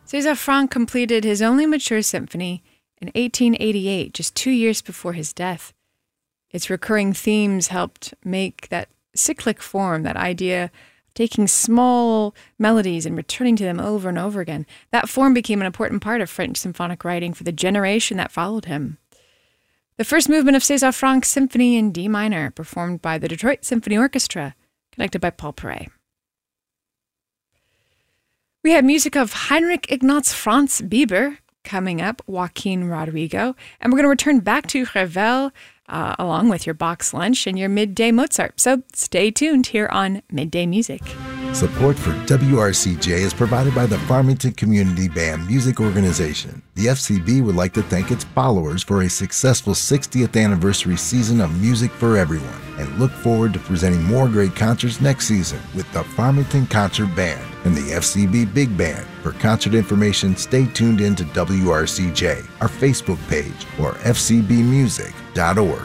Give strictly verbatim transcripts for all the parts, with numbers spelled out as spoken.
César Franck completed his only mature symphony in eighteen eighty-eight, just two years before his death. Its recurring themes helped make that cyclic form, that idea of taking small melodies and returning to them over and over again. That form became an important part of French symphonic writing for the generation that followed him. The first movement of César Franck's Symphony in D minor, performed by the Detroit Symphony Orchestra, conducted by Paul Perret. We have music of Heinrich Ignaz Franz Bieber coming up, Joaquin Rodrigo, and we're going to return back to Ravel uh, along with your box lunch and your midday Mozart. So stay tuned here on Midday Music. Support for W R C J is provided by the Farmington Community Band Music Organization. The F C B would like to thank its followers for a successful sixtieth anniversary season of music for everyone and look forward to presenting more great concerts next season with the Farmington Concert Band and the F C B Big Band. For concert information, stay tuned in to W R C J, our Facebook page, or f c b music dot org.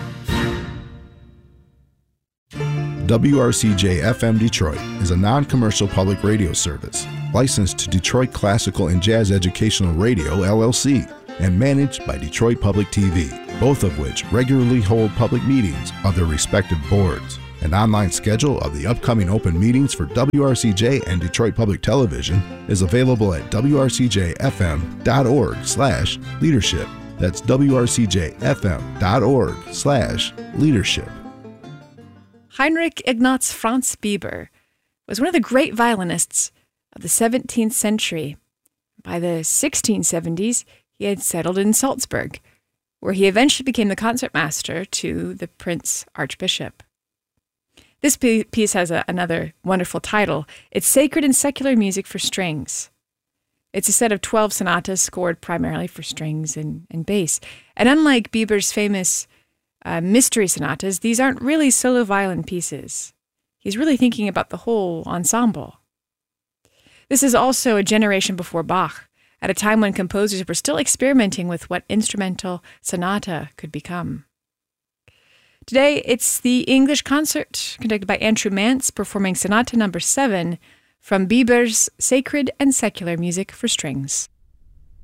W R C J F M Detroit is a non-commercial public radio service licensed to Detroit Classical and Jazz Educational Radio, L L C, and managed by Detroit Public T V, both of which regularly hold public meetings of their respective boards. An online schedule of the upcoming open meetings for W R C J and Detroit Public Television is available at w r c j f m dot org slash leadership. That's w r c j f m dot org slash leadership. Heinrich Ignaz Franz Bieber was one of the great violinists of the seventeenth century. By the sixteen seventies, he had settled in Salzburg, where he eventually became the concertmaster to the Prince Archbishop. This piece has a, another wonderful title. It's Sacred and Secular Music for Strings. It's a set of twelve sonatas scored primarily for strings and, and bass. And unlike Bieber's famous uh, mystery sonatas, these aren't really solo violin pieces. He's really thinking about the whole ensemble. This is also a generation before Bach, at a time when composers were still experimenting with what instrumental sonata could become. Today, it's the English concert conducted by Andrew Mance, performing Sonata Number seven from Bieber's Sacred and Secular Music for Strings.